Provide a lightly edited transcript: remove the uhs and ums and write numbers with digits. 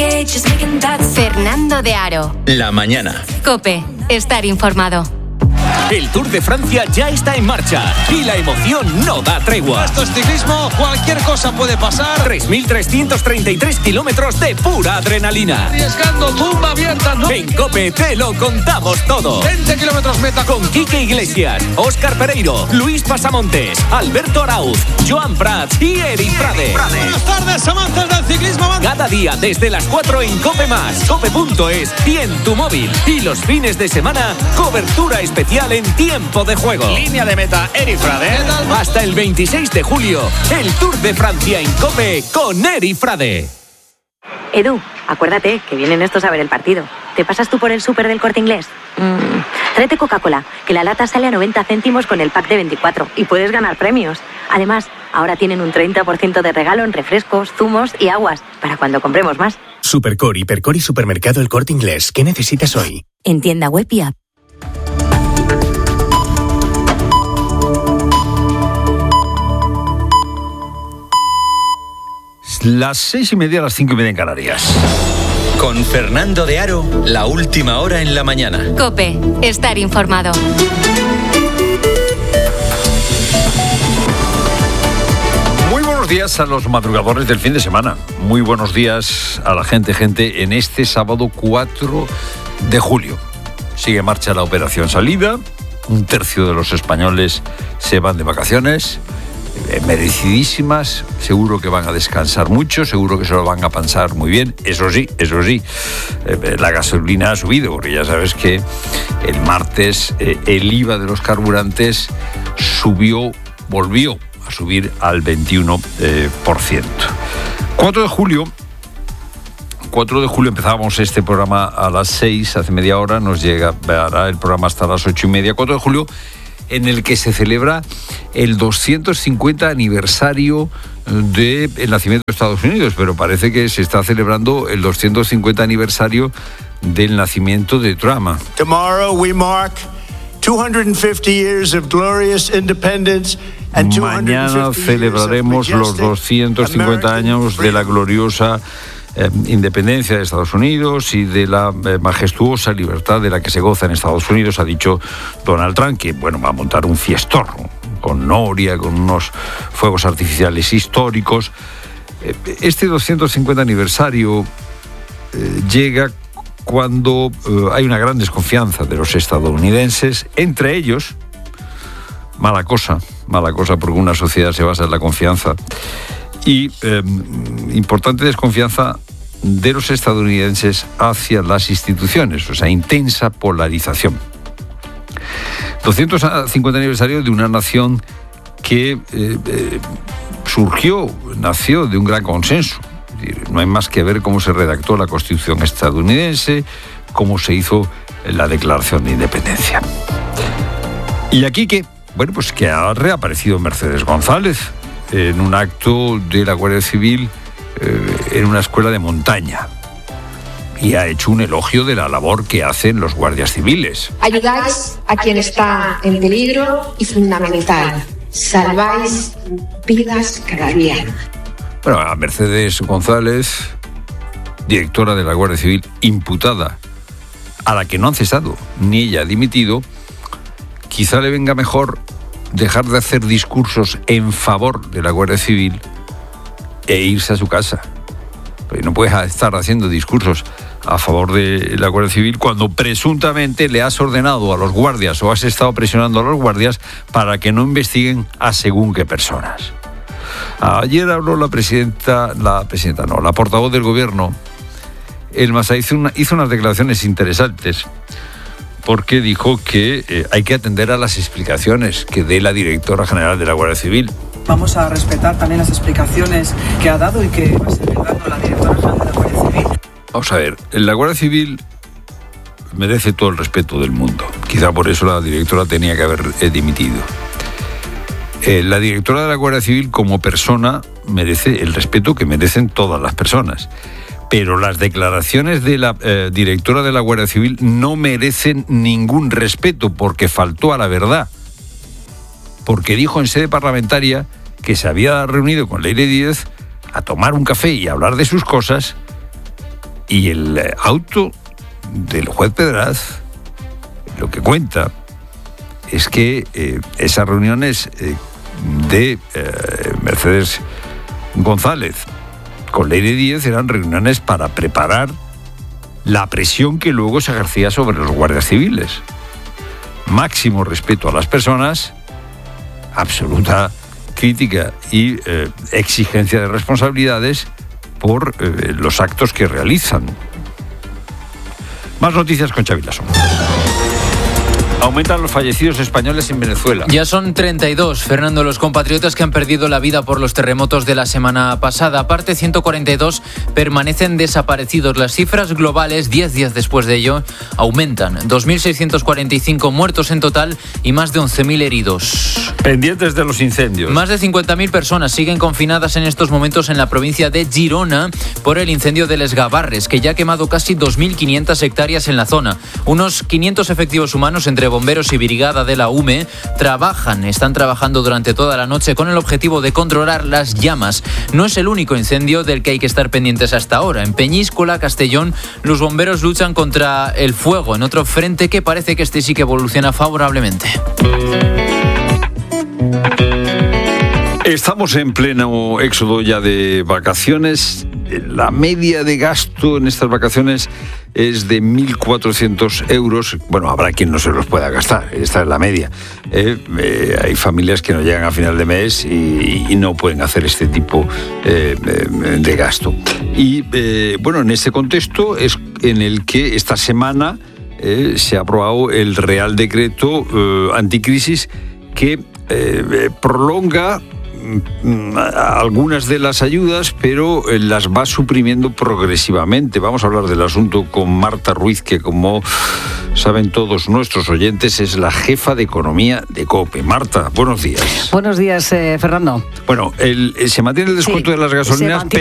Fernando de Aro. La mañana. COPE. Estar informado. El Tour de Francia ya está en marcha y la emoción no da tregua. Esto es ciclismo, cualquier cosa puede pasar. 3.333 kilómetros de pura adrenalina. Arriesgando, tumba abierta, ¿no? En COPE te lo contamos todo. 20 kilómetros meta. Con Quique Iglesias, Óscar Pereiro, Luis Pasamontes, Alberto Arauz, Joan Prats y Eri Frade. Buenas tardes, amantes del ciclismo. Cada día desde las 4 en COPE+, cope.es y en tu móvil. Y los fines de semana, cobertura especial en tiempo de juego. Línea de meta, Eri Frade. Hasta el 26 de julio, el Tour de Francia en COPE con Eri Frade. Edu, acuérdate que vienen estos a ver el partido. ¿Te pasas tú por el súper del Corte Inglés? Tráete Coca-Cola, que la lata sale a 90 céntimos con el pack de 24 y puedes ganar premios. Además, ahora tienen un 30% de regalo en refrescos, zumos y aguas, para cuando compremos más. Supercor, Hipercor y Supermercado El Corte Inglés. ¿Qué necesitas hoy? En tienda web y app. Las 6:30, las 5:30 en Canarias. Con Fernando de Aro, la última hora en la mañana. COPE. Estar informado. Muy buenos días a los madrugadores del fin de semana. Muy buenos días a la gente, en este sábado 4 de julio. Sigue en marcha la operación salida. Un tercio de los españoles se van de vacaciones. Merecidísimas, seguro que van a descansar mucho, seguro que se lo van a pasar muy bien. Eso sí, la gasolina ha subido, porque ya sabes que el martes el IVA de los carburantes volvió a subir al 21%. 4 de julio empezábamos este programa a las 6, hace media hora, nos llegará el programa hasta las 8:30. 4 de julio, en el que se celebra el 250 aniversario del nacimiento de Estados Unidos, pero parece que se está celebrando el 250 aniversario del nacimiento de Trump. Tomorrow we mark 250 years of glorious independence. Mañana celebraremos los 250 años de la gloriosa independencia de Estados Unidos y de la majestuosa libertad de la que se goza en Estados Unidos, ha dicho Donald Trump, que va a montar un fiestón con noria, con unos fuegos artificiales históricos. Este 250 aniversario llega cuando hay una gran desconfianza de los estadounidenses, entre ellos, mala cosa, porque una sociedad se basa en la confianza, y importante desconfianza de los estadounidenses hacia las instituciones, o sea, intensa polarización. 250 aniversario de una nación que nació de un gran consenso. Es decir, no hay más que ver cómo se redactó la Constitución estadounidense, cómo se hizo la Declaración de Independencia. Y aquí que ha reaparecido Mercedes González en un acto de la Guardia Civil en una escuela de montaña, y ha hecho un elogio de la labor que hacen los guardias civiles. Ayudáis a quien está en peligro y, fundamental, salváis vidas cada día. A Mercedes González, directora de la Guardia Civil, imputada, a la que no han cesado ni ella ha dimitido, quizá le venga mejor dejar de hacer discursos en favor de la Guardia Civil e irse a su casa. Pero no puedes estar haciendo discursos a favor de la Guardia Civil cuando presuntamente le has ordenado a los guardias o has estado presionando a los guardias para que no investiguen a según qué personas. Ayer habló la portavoz del gobierno, Elma Sáiz, hizo unas declaraciones interesantes, porque dijo que hay que atender a las explicaciones que dé la directora general de la Guardia Civil. Vamos a respetar también las explicaciones que ha dado y que va a seguir dando la directora general de la Guardia Civil. Vamos a ver, la Guardia Civil merece todo el respeto del mundo. Quizá por eso la directora tenía que haber dimitido. La directora de la Guardia Civil como persona merece el respeto que merecen todas las personas. Pero las declaraciones de la directora de la Guardia Civil no merecen ningún respeto, porque faltó a la verdad. Porque dijo en sede parlamentaria que se había reunido con Leire Díez a tomar un café y a hablar de sus cosas, Y el auto del juez Pedraz lo que cuenta es que esas reuniones de Mercedes González con Leire Díez eran reuniones para preparar la presión que luego se ejercía sobre los guardias civiles. Máximo respeto a las personas, absoluta crítica y exigencia de responsabilidades por los actos que realizan. Más noticias con Xavi Lasso. Aumentan los fallecidos españoles en Venezuela. Ya son 32, Fernando, los compatriotas que han perdido la vida por los terremotos de la semana pasada. Aparte, 142 permanecen desaparecidos. Las cifras globales, 10 días después de ello, aumentan. 2.645 muertos en total y más de 11.000 heridos. Pendientes de los incendios. Más de 50.000 personas siguen confinadas en estos momentos en la provincia de Girona por el incendio de Les Gavarres, que ya ha quemado casi 2.500 hectáreas en la zona. Unos 500 efectivos humanos entre bomberos y brigada de la UME están trabajando durante toda la noche con el objetivo de controlar las llamas. No es el único incendio del que hay que estar pendientes hasta ahora. En Peñíscola, Castellón, los bomberos luchan contra el fuego en otro frente que parece que sí que evoluciona favorablemente. Estamos en pleno éxodo ya de vacaciones. La media de gasto en estas vacaciones es de 1.400 euros. Bueno, habrá quien no se los pueda gastar, esta es la media. Hay familias que no llegan a final de mes y no pueden hacer este tipo de gasto. Y bueno, en este contexto es en el que esta semana se ha aprobado el Real Decreto Anticrisis que prolonga algunas de las ayudas, pero las va suprimiendo progresivamente. Vamos a hablar del asunto con Marta Ruiz, que como saben todos nuestros oyentes es la jefa de economía de COPE. Marta, buenos días. Buenos días, Fernando. Bueno, se mantiene el descuento de las gasolinas,